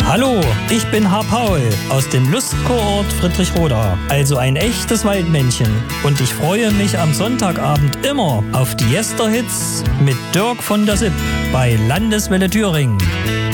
Hallo, ich bin Herr Paul aus dem Lustkurort Friedrichroda, also ein echtes Waldmännchen. Und ich freue mich am Sonntagabend immer auf die Yesterhits mit Dirk von der Sipp bei Landeswelle Thüringen.